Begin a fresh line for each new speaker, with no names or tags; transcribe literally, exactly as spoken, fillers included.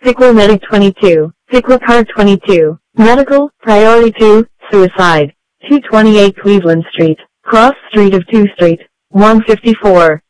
Piqua Medic twenty-two, Piqua Car twenty-two, Medical, Priority two, Suicide, two twenty-eight Cleveland Street, Cross Street of two Street, one fifty-four.